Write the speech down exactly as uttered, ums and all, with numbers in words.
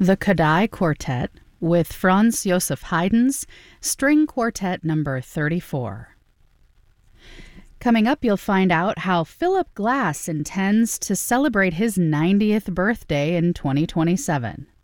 The Kodály Quartet with Franz Josef Haydn's String Quartet number thirty-four. Coming up, you'll find out how Philip Glass intends to celebrate his ninetieth birthday in twenty twenty-seven.